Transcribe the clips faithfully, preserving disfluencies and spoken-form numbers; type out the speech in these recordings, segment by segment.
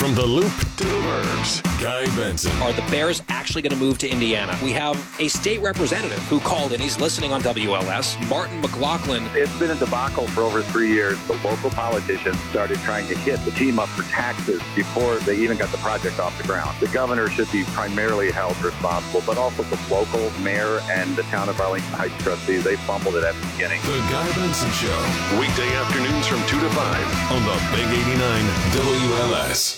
From the Loop to the Burbs, Guy Benson. Are the Bears actually going to move to Indiana? We have a state representative who called in. He's listening on W L S. Martin McLaughlin. It's been a debacle for over three years. The local politicians started trying to hit the team up for taxes before they even got the project off the ground. The governor should be primarily held responsible, but also the local mayor and the town of Arlington Heights trustees. They fumbled it at the beginning. The Guy Benson Show. Weekday afternoons from two to five on the Big eighty-nine W L S.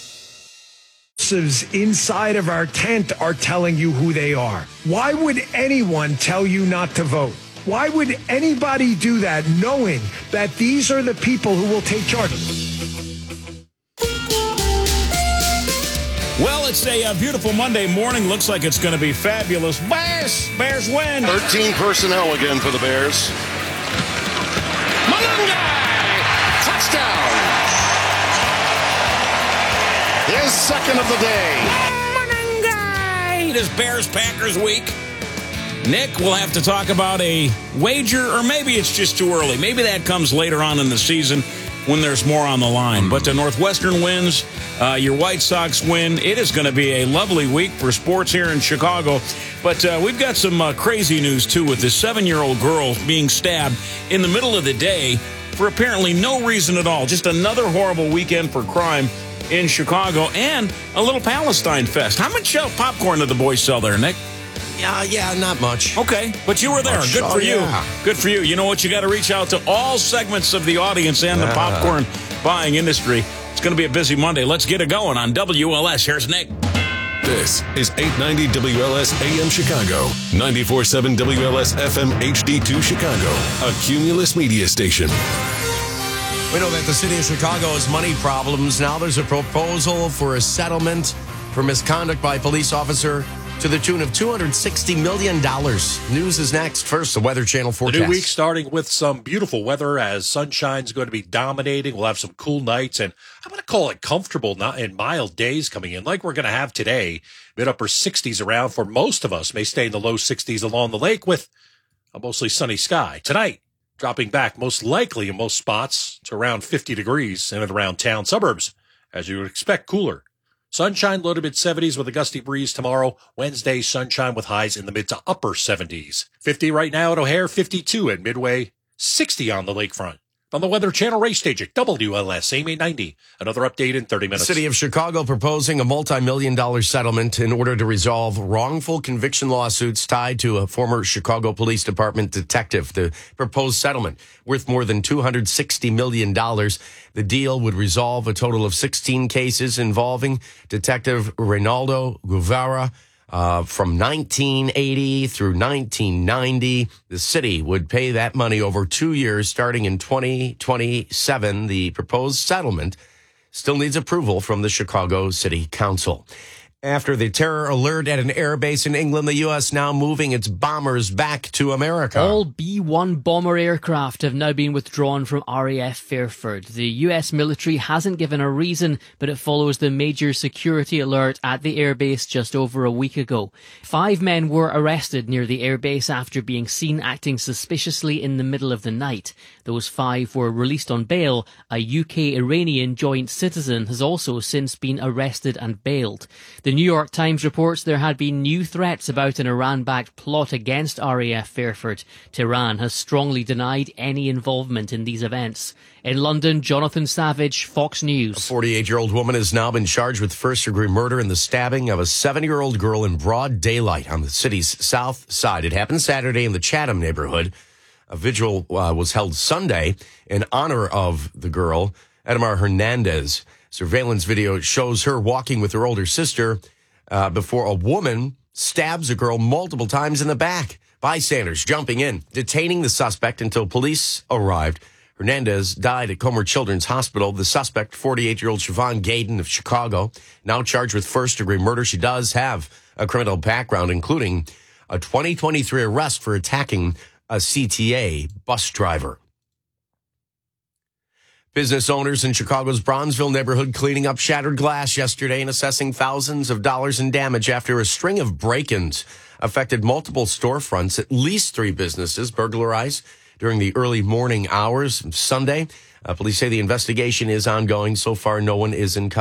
Inside of our tent are telling you who they are. Why would anyone tell you not to vote? Why would anybody do that knowing that these are the people who will take charge? Well, it's a uh, beautiful Monday morning. Looks like it's going to be fabulous. Bears! Bears win! thirteen personnel again for the Bears. Malunga! Touchdown! His second of the day. Malunga! It is Bears-Packers week. Nick will have to talk about a wager, or maybe it's just too early. Maybe that comes later on in the season when there's more on the line. But the Northwestern wins, uh, your White Sox win. It is going to be a lovely week for sports here in Chicago. But uh, we've got some uh, crazy news, too, with this seven-year-old girl being stabbed in the middle of the day for apparently no reason at all. Just another horrible weekend for crime in Chicago, and a little Palestine fest. How much uh, popcorn did the boys sell there, Nick? Yeah, yeah, not much. Okay, but you were there. Much. Good for Oh, you. yeah. Good for you. You know what? You got to reach out to all segments of the audience and the Yeah. popcorn buying industry. It's going to be a busy Monday. Let's get it going on W L S. Here's Nick. This is eight ninety W L S A M Chicago, ninety-four point seven W L S F M H D two Chicago, a Cumulus media station. We know that the city of Chicago has money problems. Now there's a proposal for a settlement for misconduct by a police officer to the tune of two hundred sixty million dollars. News is next. First, the Weather Channel forecast. The new week starting with some beautiful weather as sunshine's going to be dominating. We'll have some cool nights, and I'm going to call it comfortable not and mild days coming in like we're going to have today. Mid-upper sixties around for most of us. May stay in the low sixties along the lake with a mostly sunny sky. Tonight, dropping back most likely in most spots to around fifty degrees in and around town suburbs, as you would expect, cooler. Sunshine low to mid-seventies with a gusty breeze tomorrow. Wednesday, sunshine with highs in the mid to upper seventies. fifty right now at O'Hare, fifty-two at Midway, sixty on the lakefront. On the Weather Channel race stage at W L S, A M eight ninety. Another update in thirty minutes. City of Chicago proposing a multi-million dollar settlement in order to resolve wrongful conviction lawsuits tied to a former Chicago Police Department detective. The proposed settlement, worth more than two hundred sixty million dollars. The deal would resolve a total of sixteen cases involving Detective Reynaldo Guevara. Uh, from nineteen eighty through nineteen ninety, the city would pay that money over two years starting in twenty twenty-seven. The proposed settlement still needs approval from the Chicago City Council. After the terror alert at an airbase in England, the U S now moving its bombers back to America. All B one bomber aircraft have now been withdrawn from R A F Fairford. The U S military hasn't given a reason, but it follows the major security alert at the airbase just over a week ago. Five men were arrested near the airbase after being seen acting suspiciously in the middle of the night. Those five were released on bail. A U K-Iranian joint citizen has also since been arrested and bailed. The New York Times reports there had been new threats about an Iran-backed plot against R A F Fairford. Tehran has strongly denied any involvement in these events. In London, Jonathan Savage, Fox News. A forty-eight-year-old woman has now been charged with first-degree murder in the stabbing of a seven-year-old girl in broad daylight on the city's south side. It happened Saturday in the Chatham neighborhood. A vigil uh, was held Sunday in honor of the girl, Edmar Hernandez. Surveillance video shows her walking with her older sister uh, before a woman stabs a girl multiple times in the back. Bystanders jumping in, detaining the suspect until police arrived. Hernandez died at Comer Children's Hospital. The suspect, forty-eight-year-old Siobhan Gaden of Chicago, now charged with first-degree murder. She does have a criminal background, including a twenty twenty-three arrest for attacking a C T A bus driver. Business owners in Chicago's Bronzeville neighborhood cleaning up shattered glass yesterday and assessing thousands of dollars in damage after a string of break-ins affected multiple storefronts. At least three businesses burglarized during the early morning hours of Sunday. Uh, police say the investigation is ongoing. So far, no one is in custody.